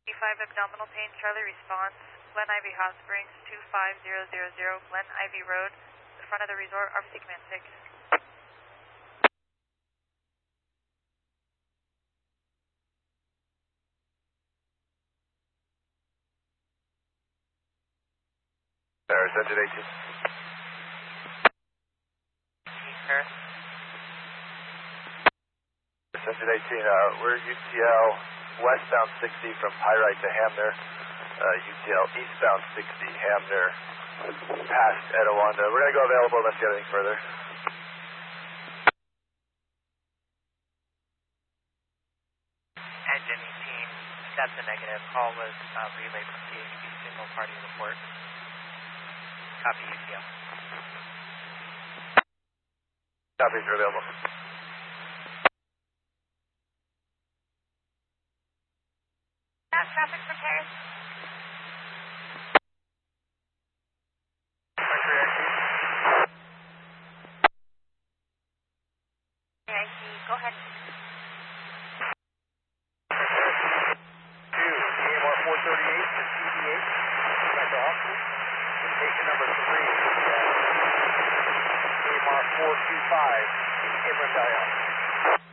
5 abdominal pain, Charlie response, Glen Ivy Hot Springs, 25000, Glen Ivy Road, the front of the resort, Officer Command 6. Paris, engine 18. Paris. Engine 18, we're UTL westbound 60 from Pyrite to Hamner, UTL eastbound 60, Hamner, past Etiwanda. We're going to go available unless you have anything further. Engine 18, that's a negative. Call was relayed from PHP, single party report. Copy UTL. Copies are available. Traffic for Paris. Yeah, go ahead. 2, AMR 438 to CBH, back to office. Station number 3, AMR 425, Inland Dial.